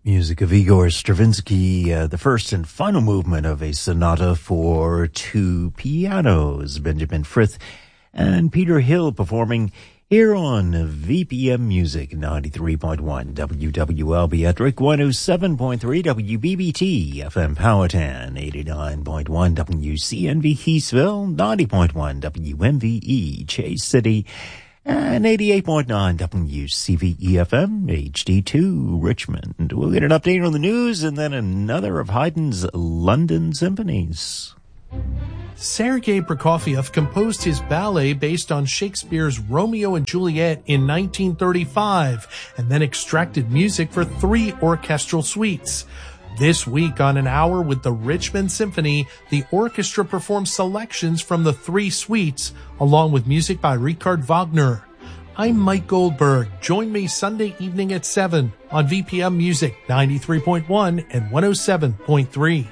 Music of Igor Stravinsky, the first and final movement of a sonata for two pianos. Benjamin Frith and Peter Hill performing here on VPM Music 93.1 WWLB Ettrick, 107.3 WBBT FM Powhatan, 89.1 WCNV Heathsville, 90.1 WMVE Chase City, and 88.9 WCVE-FM, HD2, Richmond. We'll get an update on the news and then another of Haydn's London Symphonies. Sergei Prokofiev composed his ballet based on Shakespeare's Romeo and Juliet in 1935 and then extracted music for 3 orchestral suites. This week on An Hour with the Richmond Symphony, the orchestra performs selections from the 3 suites, along with music by Richard Wagner. I'm Mike Goldberg. Join me Sunday evening at 7 on VPM Music 93.1 and 107.3.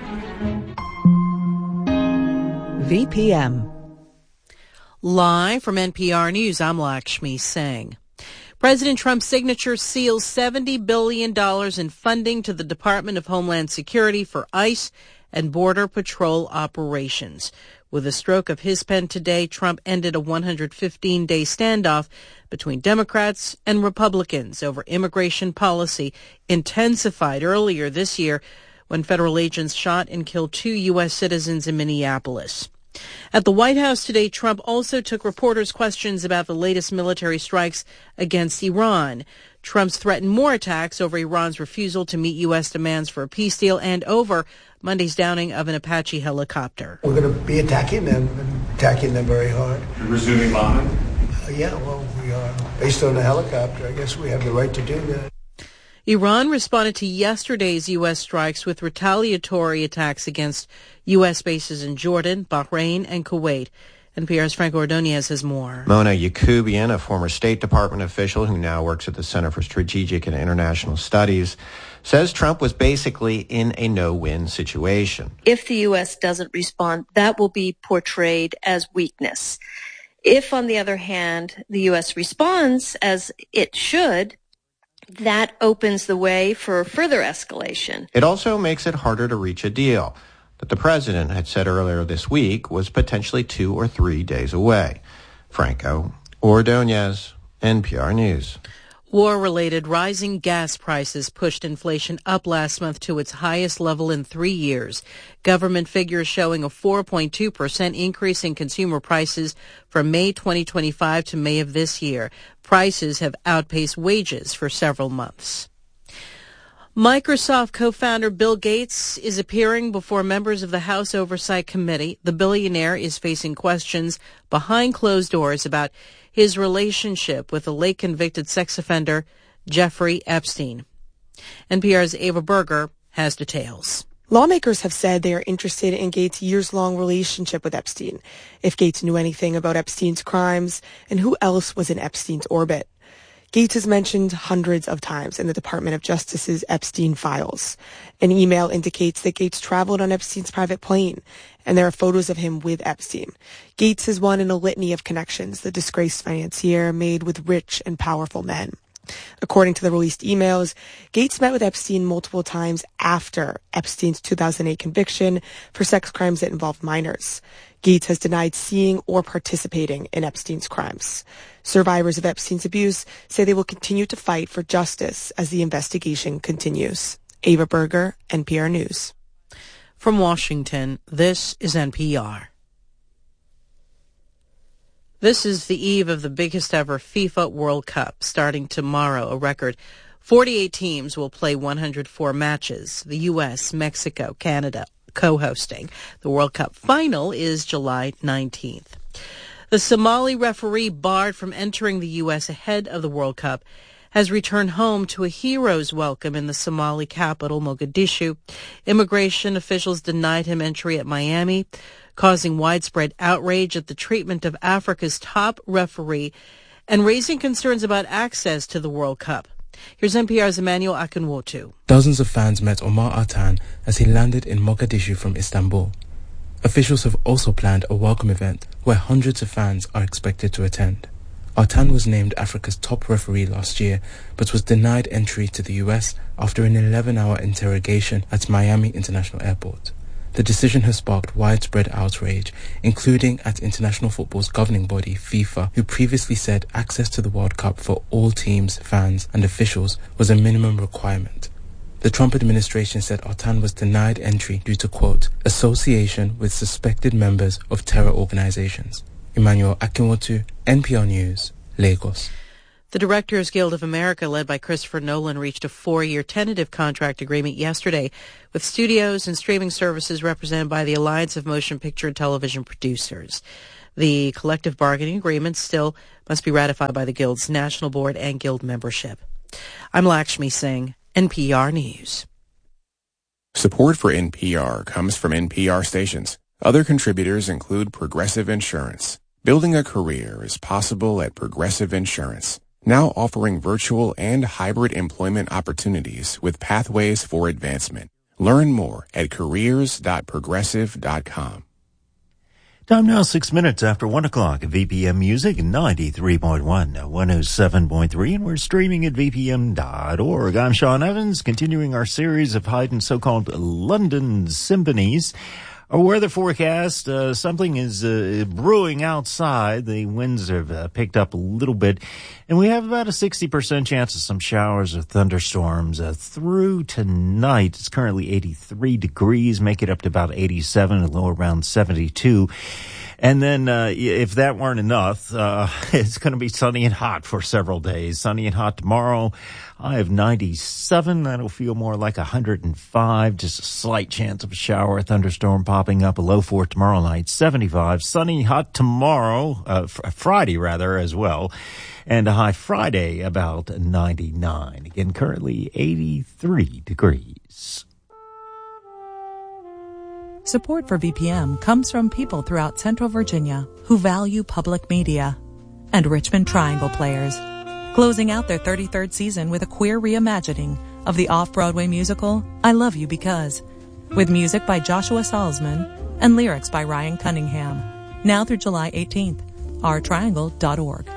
VPM. Live from NPR News, I'm Lakshmi Singh. President Trump's signature seals $70 billion in funding to the Department of Homeland Security for ICE and Border Patrol operations. With a stroke of his pen today, Trump ended a 115-day standoff between Democrats and Republicans over immigration policy, intensified earlier this year when federal agents shot and killed 2 U.S. citizens in Minneapolis. At the White House today, Trump also took reporters' questions about the latest military strikes against Iran. Trump's threatened more attacks over Iran's refusal to meet U.S. demands for a peace deal and over Monday's downing of an Apache helicopter. We're going to be attacking them very hard. You're resuming bombing? Yeah, well, we are. Based on the helicopter, I guess we have the right to do that. Iran responded to yesterday's U.S. strikes with retaliatory attacks against U.S. bases in Jordan, Bahrain, and Kuwait. NPR's Franco Ordonez has more. Mona Yacoubian, a former State Department official who now works at the Center for Strategic and International Studies, says Trump was basically in a no-win situation. If the U.S. doesn't respond, that will be portrayed as weakness. If, on the other hand, the U.S. responds as it should, that opens the way for further escalation. It also makes it harder to reach a deal that the president had said earlier this week was potentially 2 or 3 days away. Franco Ordonez, NPR News. War-related rising gas prices pushed inflation up last month to its highest level in 3 years. Government figures showing a 4.2% increase in consumer prices from May 2025 to May of this year. Prices have outpaced wages for several months. Microsoft co-founder Bill Gates is appearing before members of the House Oversight Committee. The billionaire is facing questions behind closed doors about his relationship with the late convicted sex offender Jeffrey Epstein. NPR's Ava Berger has details. Lawmakers have said they are interested in Gates' years-long relationship with Epstein, if Gates knew anything about Epstein's crimes, and who else was in Epstein's orbit. Gates is mentioned hundreds of times in the Department of Justice's Epstein files. An email indicates that Gates traveled on Epstein's private plane, and there are photos of him with Epstein. Gates is one in a litany of connections the disgraced financier made with rich and powerful men. According to the released emails, Gates met with Epstein multiple times after Epstein's 2008 conviction for sex crimes that involved minors. Gates has denied seeing or participating in Epstein's crimes. Survivors of Epstein's abuse say they will continue to fight for justice as the investigation continues. Ava Berger, NPR News. From Washington, this is NPR. This is the eve of the biggest ever FIFA World Cup, starting tomorrow. A record 48 teams will play 104 matches. The U.S., Mexico, Canada co-hosting. The World Cup final is July 19th. The Somali referee barred from entering the U.S. ahead of the World Cup has returned home to a hero's welcome in the Somali capital, Mogadishu. Immigration officials denied him entry at Miami, causing widespread outrage at the treatment of Africa's top referee and raising concerns about access to the World Cup. Here's NPR's Emmanuel Akinwotu. Dozens of fans met Omar Artan as he landed in Mogadishu from Istanbul. Officials have also planned a welcome event where hundreds of fans are expected to attend. Artan was named Africa's top referee last year, but was denied entry to the US after an 11-hour interrogation at Miami International Airport. The decision has sparked widespread outrage, including at international football's governing body, FIFA, who previously said access to the World Cup for all teams, fans, and officials was a minimum requirement. The Trump administration said Artan was denied entry due to, quote, association with suspected members of terror organizations. Emmanuel Akinwotu, NPR News, Lagos. The Directors Guild of America, led by Christopher Nolan, reached a 4-year tentative contract agreement yesterday with studios and streaming services represented by the Alliance of Motion Picture and Television Producers. The collective bargaining agreement still must be ratified by the Guild's national board and Guild membership. I'm Lakshmi Singh, NPR News. Support for NPR comes from NPR stations. Other contributors include Progressive Insurance. Building a career is possible at Progressive Insurance, now offering virtual and hybrid employment opportunities with pathways for advancement. Learn more at careers.progressive.com. Time now 6 minutes after 1 o'clock at VPM Music 93.1, 107.3, and we're streaming at vpm.org. I'm Sean Evans, continuing our series of Haydn's so-called London Symphonies. Our weather forecast, something is brewing outside. The winds have picked up a little bit, and we have about a 60% chance of some showers or thunderstorms through tonight. It's currently 83 degrees, make it up to about 87, a low around 72. And then, if that weren't enough, it's going to be sunny and hot for several days. Sunny and hot tomorrow. I have 97. That'll feel more like 105. Just a slight chance of a shower, a thunderstorm popping up. A low for tomorrow night. 75. Sunny, hot tomorrow, Friday rather, as well. And a high Friday about 99. Again, currently 83 degrees. Support for VPM comes from people throughout Central Virginia who value public media and Richmond Triangle Players, closing out their 33rd season with a queer reimagining of the off-Broadway musical I Love You Because, with music by Joshua Salzman and lyrics by Ryan Cunningham. Now through July 18th. ourtriangle.org.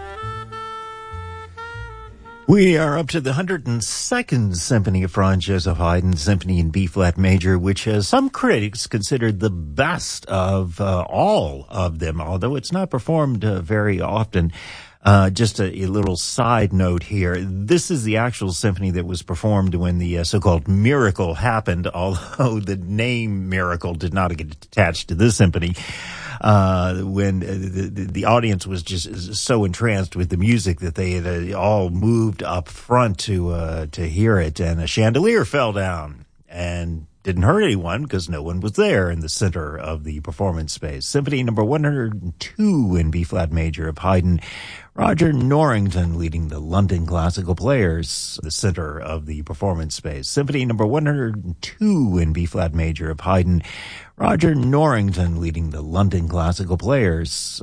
We are up to the 102nd Symphony of Franz Joseph Haydn, Symphony in B-flat major, which some critics considered the best of all of them, although it's not performed very often. Just a little side note here. This is the actual symphony that was performed when the so-called miracle happened, although the name miracle did not get attached to this symphony. When the audience was just so entranced with the music that they all moved up front to hear it, and a chandelier fell down and didn't hurt anyone because no one was there in the center of the performance space. Symphony number 102 in B-flat major of Haydn. Roger Norrington leading the London Classical Players, the center of the performance space. Symphony number 102 in B-flat major of Haydn. Roger Norrington leading the London Classical Players.